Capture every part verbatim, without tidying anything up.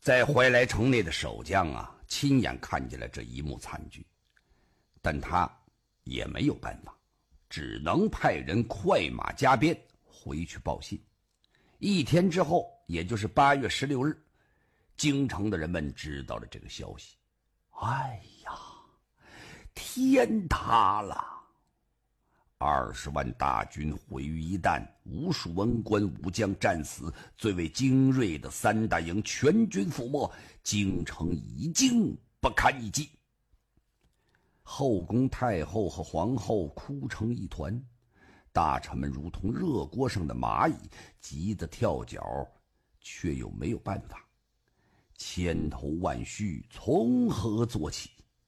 在怀来城内的守将啊，亲眼看见了这一幕惨剧，但他也没有办法，只能派人快马加鞭回去报信。一天之后，也就是八月十六日，京城的人们知道了这个消息。哎呀，天塌了！二十万大军毁于一旦，无数文官武将战死，最为精锐的三大营全军覆没，京城已经不堪一击。后宫太后和皇后哭成一团，大臣们如同热锅上的蚂蚁，急得跳脚，却又没有办法。千头万绪，从何做起？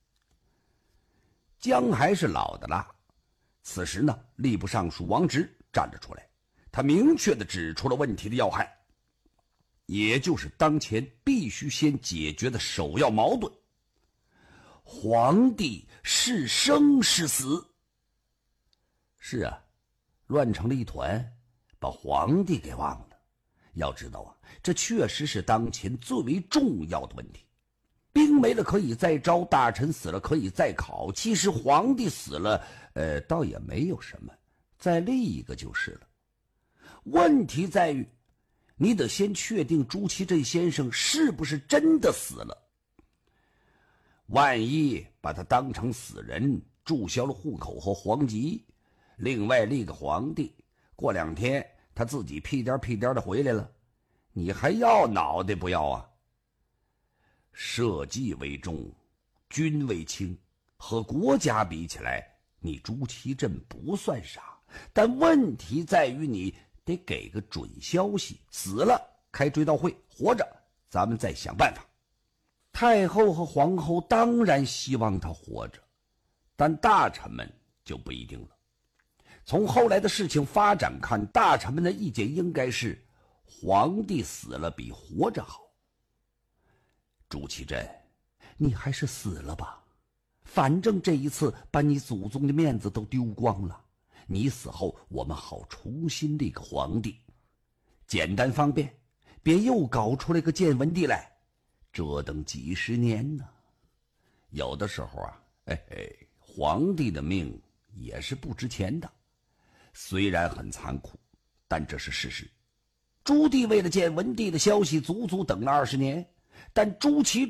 姜还是老的辣。此时呢，吏部尚书王直站了出来，他明确地指出了问题的要害，也就是当前必须先解决的首要矛盾：皇帝是生是死？是啊，乱成了一团，把皇帝给忘了。要知道啊，这确实是当前最为重要的问题。兵没了可以再招，大臣死了可以再考，其实皇帝死了，呃，倒也没有什么，再立一个就是了。问题在于，你得先确定朱祁镇先生是不是真的死了。万一把他当成死人，注销了户口和皇籍，另外立个皇帝，过两天他自己屁颠屁颠的回来了，你还要脑袋不要啊？社稷为重，君为轻，和国家比起来，你朱祁镇不算啥，但问题在于你得给个准消息，死了开追悼会，活着咱们再想办法。太后和皇后当然希望他活着，但大臣们就不一定了。从后来的事情发展看，大臣们的意见应该是皇帝死了比活着好。朱祁镇，你还是死了吧，反正这一次把你祖宗的面子都丢光了，你死后我们好重新立个皇帝，简单方便，别又搞出来个建文帝来，折腾几十年呢。有的时候啊，哎哎，皇帝的命也是不值钱的，虽然很残酷，但这是事实。朱棣为了建文帝的消息，足足等了二十年，但朱祁